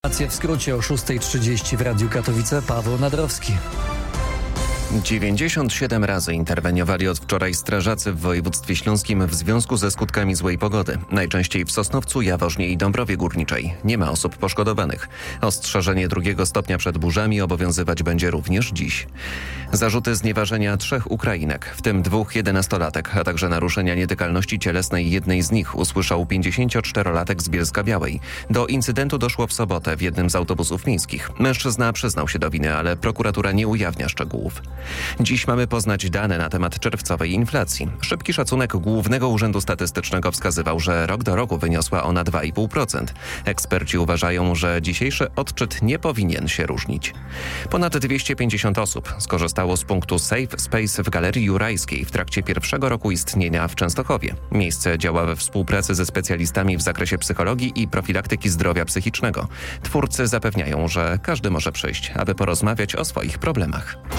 W skrócie o 6:30 w Radiu Katowice Paweł Nadrowski. 97 razy interweniowali od wczoraj strażacy w województwie śląskim w związku ze skutkami złej pogody. Najczęściej w Sosnowcu, Jaworznie i Dąbrowie Górniczej. Nie ma osób poszkodowanych. Ostrzeżenie 2. stopnia przed burzami obowiązywać będzie również dziś. Zarzuty znieważenia 3 Ukrainek, w tym 2 11-latek, a także naruszenia nietykalności cielesnej jednej z nich usłyszał 54-latek z Bielska-Białej. Do incydentu doszło w sobotę w jednym z autobusów miejskich. Mężczyzna przyznał się do winy, ale prokuratura nie ujawnia szczegółów. Dziś mamy poznać dane na temat czerwcowej inflacji. Szybki szacunek Głównego Urzędu Statystycznego wskazywał, że rok do roku wyniosła ona 2,5%. Eksperci uważają, że dzisiejszy odczyt nie powinien się różnić. Ponad 250 osób skorzystało z punktu Safe Space w Galerii Jurajskiej w trakcie pierwszego roku istnienia w Częstochowie. Miejsce działa we współpracy ze specjalistami w zakresie psychologii i profilaktyki zdrowia psychicznego. Twórcy zapewniają, że każdy może przyjść, aby porozmawiać o swoich problemach.